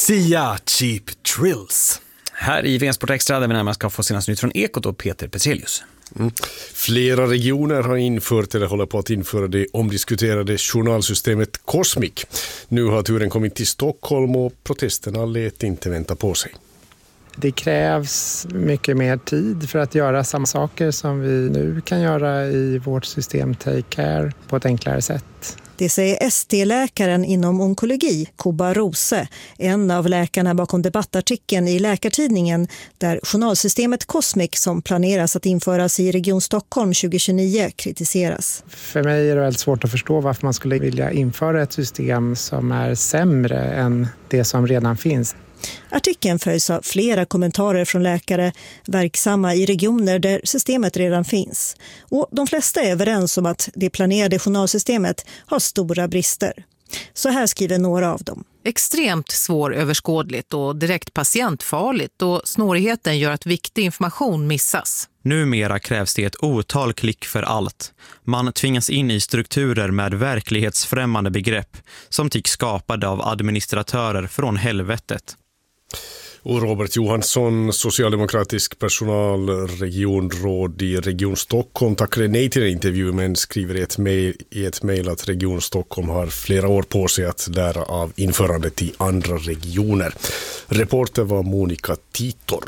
Sia Cheap Trills. Här i VM Sport Extra där vi närmast ska få senaste nytt från Ekot och Peter Petzelius. Flera regioner har infört eller håller på att införa det omdiskuterade journalsystemet Cosmic. Nu har turen kommit till Stockholm och protesterna lät inte vänta på sig. Det krävs mycket mer tid för att göra samma saker som vi nu kan göra i vårt system Take Care på ett enklare sätt. Det säger ST-läkaren inom onkologi, Kuba Rose, en av läkarna bakom debattartikeln i Läkartidningen där journalsystemet Cosmic som planeras att införas i Region Stockholm 2029 kritiseras. För mig är det väldigt svårt att förstå varför man skulle vilja införa ett system som är sämre än det som redan finns. Artikeln följs av flera kommentarer från läkare verksamma i regioner där systemet redan finns. Och de flesta är överens om att det planerade journalsystemet har stora brister. Så här skriver några av dem. Extremt svåröverskådligt och direkt patientfarligt och snårigheten gör att viktig information missas. Numera krävs det ett otal klick för allt. Man tvingas in i strukturer med verklighetsfrämmande begrepp som tycks skapade av administratörer från helvetet. Och Robert Johansson, socialdemokratisk personalregionråd i Region Stockholm, tackade nej till intervju men skriver i ett mejl att Region Stockholm har flera år på sig att lära av införandet i andra regioner. Reporter var Monica Titor.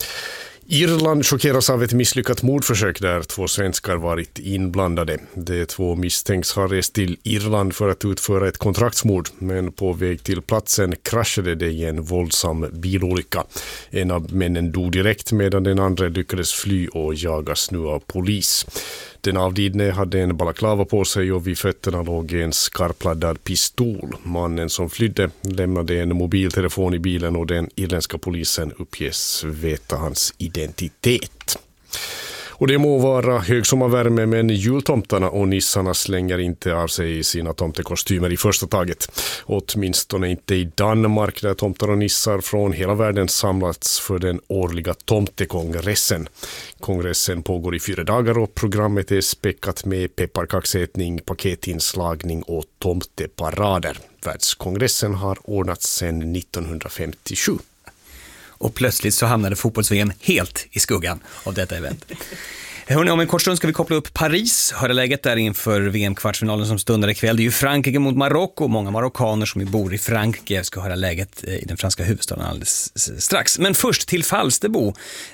Irland chockeras av ett misslyckat mordförsök där 2 svenskar varit inblandade. De 2 misstänks har rest till Irland för att utföra ett kontraktsmord, men på väg till platsen kraschade det i en våldsam bilolycka. En av männen dog direkt medan den andra lyckades fly och jagas nu av polis. Den avlidne hade en balaklava på sig och vid fötterna låg en skarpladdad pistol. Mannen som flydde lämnade en mobiltelefon i bilen och den irländska polisen uppges veta hans identitet. Och det må vara högsommarvärme, men jultomtarna och nissarna slänger inte av sig sina tomtekostymer i första taget. Åtminstone inte i Danmark där tomtar och nissar från hela världen samlats för den årliga tomtekongressen. Kongressen pågår i 4 dagar och programmet är späckat med pepparkaksätning, paketinslagning och tomteparader. Världskongressen har ordnats sedan 1957. Och plötsligt så hamnade fotbolls-VM helt i skuggan av detta event. Hörrni, om en kort stund ska vi koppla upp Paris. Höra läget där inför VM-kvartsfinalen som stundar ikväll. Det är ju Frankrike mot Marocko. Många marockaner som bor i Frankrike ska höra läget i den franska huvudstaden alldeles strax. Men först till Falsterbo.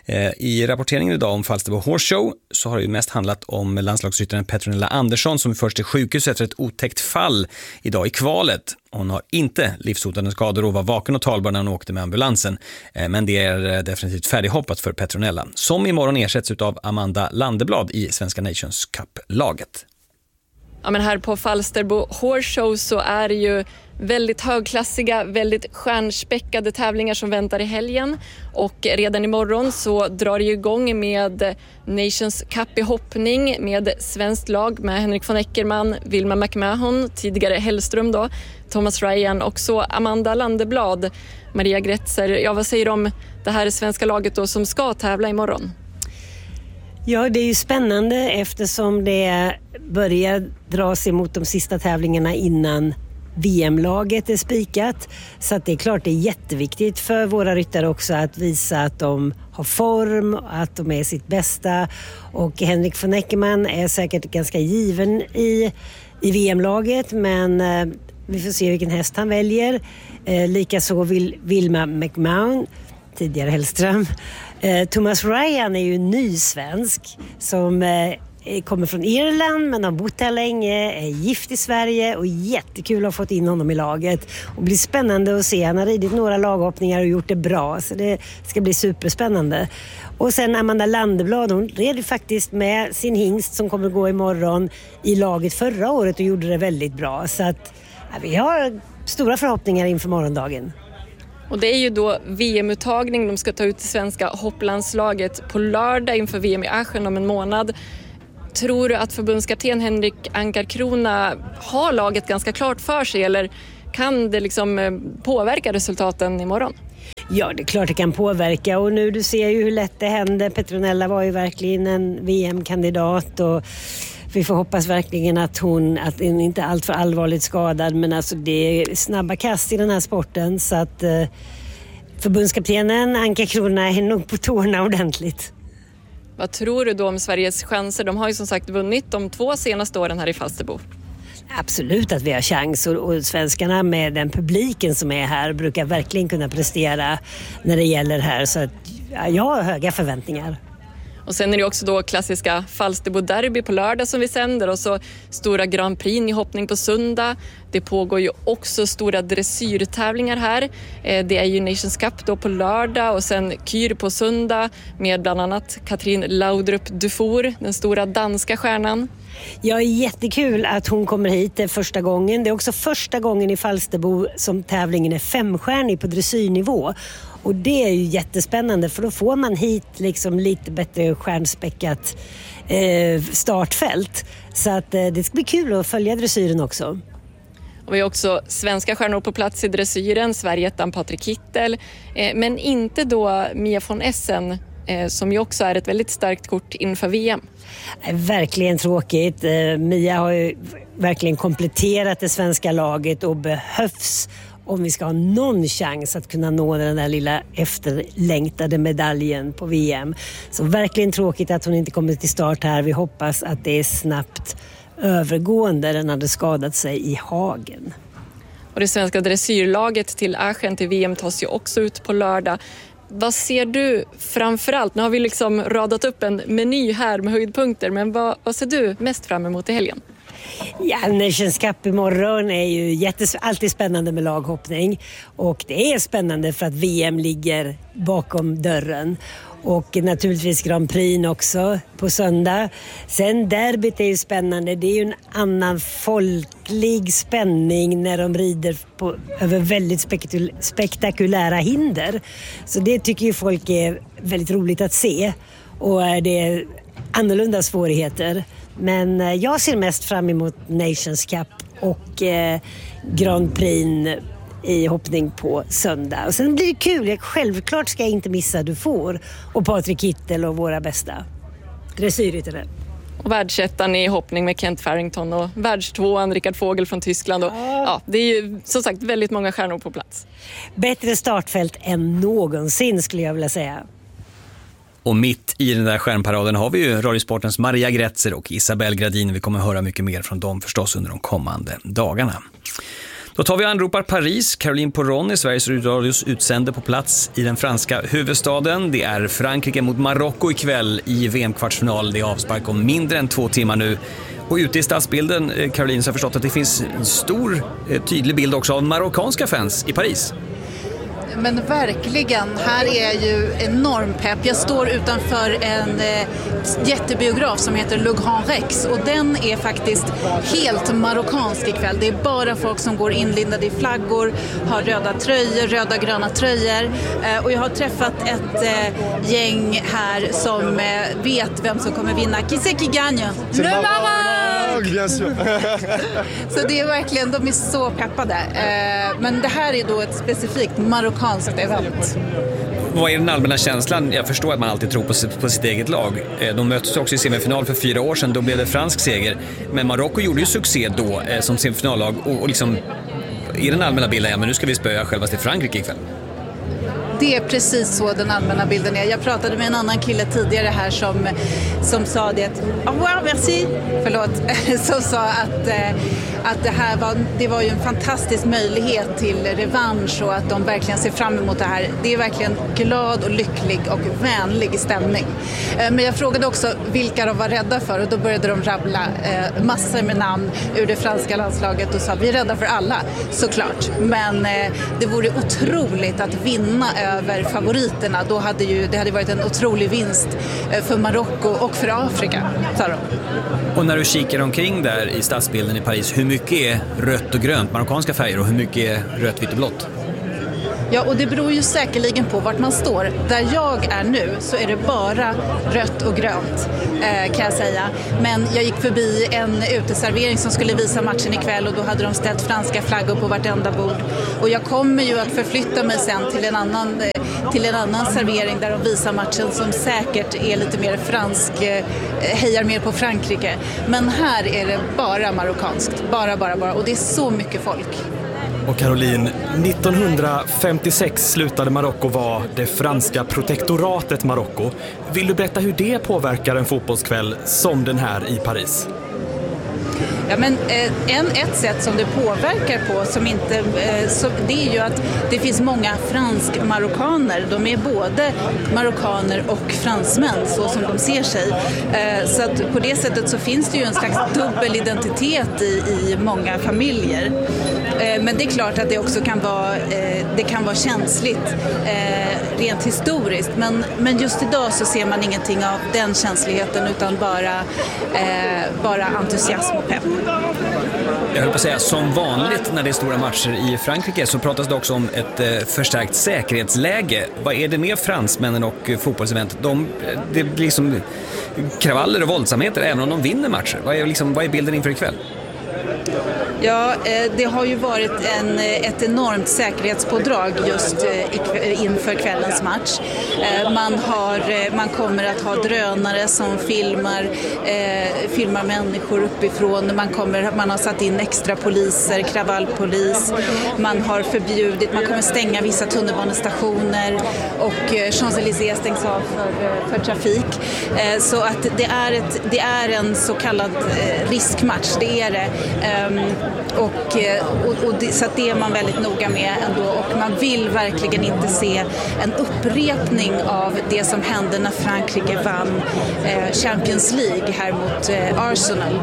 I rapporteringen idag om Falsterbo Horse Show så har det ju mest handlat om landslagsryttaren Petronella Andersson som först till sjukhus efter ett otäckt fall idag i kvalet. Hon har inte livshotande skador och var vaken och talbar när hon åkte med ambulansen. Men det är definitivt färdighoppat för Petronella, som imorgon ersätts av Amanda Landeblad i Svenska Nations Cup-laget. Ja, men här på Falsterbo Horse Show så är det ju väldigt högklassiga, väldigt stjärnspäckade tävlingar som väntar i helgen. Och redan imorgon så drar det igång med Nations Cup i hoppning med svenskt lag med Henrik von Eckermann, Wilma McMahon, tidigare Hellström då, Thomas Ryan och så Amanda Landeblad, Maria Gretzer. Ja, vad säger du om det här svenska laget då som ska tävla imorgon? Ja, det är ju spännande eftersom det börjar dras emot de sista tävlingarna innan VM-laget är spikat. Så att det är klart det är jätteviktigt för våra ryttare också att visa att de har form, att de är sitt bästa. Och Henrik von Eckermann är säkert ganska given i VM-laget, men vi får se vilken häst han väljer. Likaså Wilma McMahon, tidigare Hellström. Thomas Ryan är ju ny svensk som kommer från Irland men har bott här länge, är gift i Sverige och jättekul att ha fått in honom i laget. Och blir spännande att se. Han har ridit några laghoppningar och gjort det bra, så det ska bli superspännande. Och sen Amanda Landeblad, hon red faktiskt med sin hingst som kommer gå imorgon i laget förra året och gjorde det väldigt bra. Så att vi har stora förhoppningar inför morgondagen. Och det är ju då VM-uttagning. De ska ta ut det svenska hopplandslaget på lördag inför VM i Aachen om en månad. Tror du att förbundskapten Henrik Ankarkrona har laget ganska klart för sig, eller kan det liksom påverka resultaten imorgon? Ja, det är klart det kan påverka, och nu du ser ju hur lätt det händer. Petronella var ju verkligen en VM-kandidat och Vi får hoppas verkligen att hon inte är allt för allvarligt skadad, men alltså det är snabba kast i den här sporten, så att förbundskaptenen Anka Krona är nog på tårna ordentligt. Vad tror du då om Sveriges chanser? De har ju som sagt vunnit de 2 senaste åren här i Falsterbo. Absolut att vi har chans, och svenskarna med den publiken som är här brukar verkligen kunna prestera när det gäller här, så att jag har höga förväntningar. Och sen är det också då klassiska Falsterbo derby på lördag som vi sänder, och så stora Grand Prix i hoppning på söndag. Det pågår ju också stora dressyrtävlingar här. Det är ju Nations Cup då på lördag och sen Kyr på söndag med bland annat Katrin Laudrup Dufour, den stora danska stjärnan. Ja, jättekul att hon kommer hit första gången. Det är också första gången i Falsterbo som tävlingen är 5-stjärnig på dressyrnivå. Och det är ju jättespännande, för då får man hit liksom lite bättre stjärnspäckat startfält. Så att det ska bli kul att följa dressyren också. Och vi har också svenska stjärnor på plats i dressyren, Sverigettan Patrik Kittel, men inte då Mia von Essen, som ju också är ett väldigt starkt kort inför VM. Verkligen tråkigt. Mia har ju verkligen kompletterat det svenska laget och behövs om vi ska ha någon chans att kunna nå den där lilla efterlängtade medaljen på VM. Så verkligen tråkigt att hon inte kommer till start här. Vi hoppas att det är snabbt övergående. Den hade skadat sig i hagen. Och det svenska dressyrlaget till Aachen till VM tas ju också ut på lördag. Vad ser du framförallt? Nu har vi liksom radat upp en meny här med höjdpunkter, men vad ser du mest fram emot i helgen? Ja, Nations Cup imorgon är ju alltid spännande med laghoppning, och det är spännande för att VM ligger bakom dörren. Och naturligtvis Grand Prix också på söndag. Sen derbyt är ju spännande. Det är ju en annan folklig spänning när de rider över väldigt spektakulära hinder. Så det tycker ju folk är väldigt roligt att se. Och det är annorlunda svårigheter. Men jag ser mest fram emot Nations Cup och Grand Prix i hoppning på söndag. Och sen blir det kul. Självklart ska jag inte missa Dufour och Patrik Kittel och våra bästa dressyrryttare. Och världsettan i hoppning med Kent Farrington och världstvåan Rickard Vogel från Tyskland. Och, ja, det är ju som sagt väldigt många stjärnor på plats. Bättre startfält än någonsin skulle jag vilja säga. Och mitt i den där stjärnparaden har vi ju Radiosportens Maria Gretzer och Isabelle Gradin. Vi kommer att höra mycket mer från dem förstås under de kommande dagarna. Då tar vi anropar Paris. Caroline Poron i Sveriges Radios utsände på plats i den franska huvudstaden. Det är Frankrike mot Marocko ikväll i VM-kvartsfinal. Det är avspark om mindre än 2 timmar nu. Och ute i stadsbilden, Caroline, så har förstått att det finns en stor, tydlig bild också av marockanska fans i Paris. Men verkligen, här är ju enorm pepp. Jag står utanför en jättebiograf som heter Le Grand Rex, och den är faktiskt helt marockansk ikväll. Det är bara folk som går inlindade i flaggor, har röda tröjor, röda gröna tröjor, och jag har träffat ett gäng här som vet vem som kommer vinna. Qui c'est qui gagne? Le Maroc! Bien sûr. Så det är verkligen, de är så peppade. Men det här är då ett specifikt marockanskt event. Vad är den allmänna känslan? Jag förstår att man alltid tror på sitt eget lag. De möttes också i semifinal för 4 år sedan, då blev det fransk seger. Men Marocko gjorde ju succé då som semifinallag, och liksom i den allmänna bilden, ja, men nu ska vi spöa självaste Frankrike ikväll. Det är precis så den allmänna bilden är. Jag pratade med en annan kille tidigare här som sa det att au revoir, merci, som sa att det var ju en fantastisk möjlighet till revansch, och att de verkligen ser fram emot det här. Det är verkligen glad och lycklig och vänlig stämning. Men jag frågade också vilka de var rädda för, och då började de rabbla massor med namn ur det franska landslaget och sa vi är rädda för alla, såklart. Men det vore otroligt att vinna över favoriterna. Det hade varit en otrolig vinst för Marocko och för Afrika, sa de. Och när du kikar omkring där i stadsbilden i Paris, hur mycket är rött och grönt, marockanska färger, och hur mycket är rött, vitt och blått? Ja, och det beror ju säkerligen på vart man står. Där jag är nu så är det bara rött och grönt, kan jag säga. Men jag gick förbi en uteservering som skulle visa matchen ikväll och då hade de ställt franska flaggor på vartenda bord. Och jag kommer ju att förflytta mig sen till en annan servering där de visar matchen som säkert är lite mer fransk, hejar mer på Frankrike. Men här är det bara marockanskt, bara. Och det är så mycket folk. Och Caroline, 1956 slutade Marocko vara det franska protektoratet Marocko. Vill du berätta hur det påverkar en fotbollskväll som den här i Paris? Ja, men ett sätt som det påverkar på det är ju att det finns många fransk-marockaner. De är både marockaner och fransmän så som de ser sig. Så att på det sättet så finns det ju en slags dubbel identitet i många familjer. Men det är klart att det också kan vara känsligt rent historiskt. Men just idag så ser man ingenting av den känsligheten utan bara entusiasm och pepp. Jag höll på att säga, som vanligt när det är stora matcher i Frankrike så pratas det också om ett förstärkt säkerhetsläge. Vad är det med fransmännen och fotbollsevent? Det blir liksom kravaller och våldsamheter även om de vinner matcher. Vad är bilden inför ikväll? Ja, det har ju varit ett enormt säkerhetspådrag just inför kvällens match. Man kommer att ha drönare som filmar människor uppifrån. Man har satt in extra poliser, kravallpolis. Man kommer stänga vissa tunnelbanestationer och Champs-Élysées stängs av för trafik. Så att det är en så kallad riskmatch, det är det. Så att det är man väldigt noga med ändå och man vill verkligen inte se en upprepning av det som hände när Frankrike vann Champions League här mot Arsenal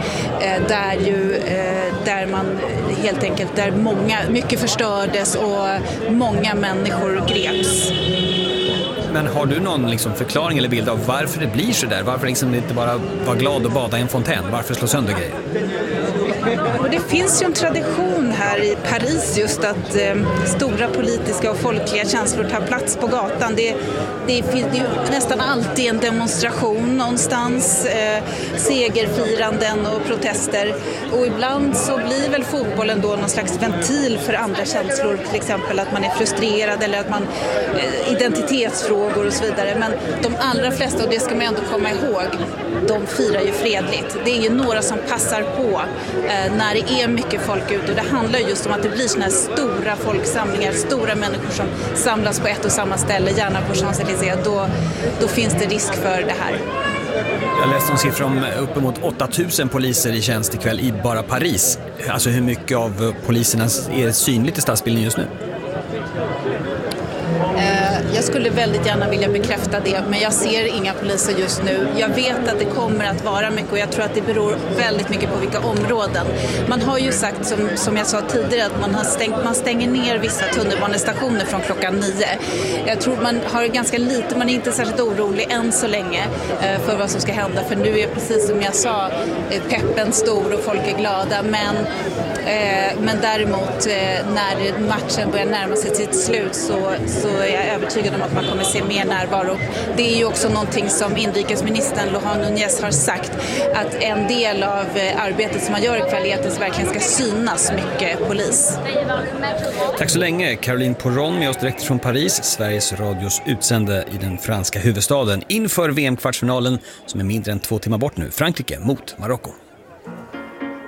där man helt enkelt mycket förstördes och många människor greps. Men har du någon förklaring eller bild av varför det blir så där? Varför inte bara vara glad och bada i en fontän? Varför slå sönder grejer? Och det finns ju en tradition här i Paris just att stora politiska och folkliga känslor tar plats på gatan. Det finns ju nästan alltid en demonstration någonstans, segerfiranden och protester. Och ibland så blir väl fotbollen då någon slags ventil för andra känslor, till exempel att man är frustrerad eller att man identitetsfrågor och så vidare. Men de allra flesta, och det ska man ändå komma ihåg, de firar ju fredligt. Det är ju några som passar på när det är mycket folk ute och det handlar just om att det blir såna här stora folksamlingar, stora människor som samlas på ett och samma ställe, gärna på Champs-Élysées, då finns det risk för det här. Jag läste en siffra om uppemot 8000 poliser i tjänst ikväll i bara Paris. Alltså hur mycket av poliserna är synligt i stadsbilden just nu? Jag skulle väldigt gärna vilja bekräfta det, men jag ser inga poliser just nu. Jag vet att det kommer att vara mycket och jag tror att det beror väldigt mycket på vilka områden. Man har ju sagt, som jag sa tidigare, att man stänger ner vissa tunnelbanestationer från klockan 9. Jag tror man har ganska lite, man är inte särskilt orolig än så länge för vad som ska hända. För nu är precis som jag sa, peppen stor och folk är glada. Men däremot när matchen börjar närma sig sitt slut så är jag övertygad om att man kommer se mer närvaro. Det är ju också någonting som inrikesministern Laurent Nunez har sagt, att en del av arbetet som man gör ikväll är att det verkligen ska synas mycket polis. Tack så länge, Caroline Poron med oss direkt från Paris, Sveriges Radios utsände i den franska huvudstaden inför VM-kvartsfinalen som är mindre än 2 timmar bort nu, Frankrike mot Marocko.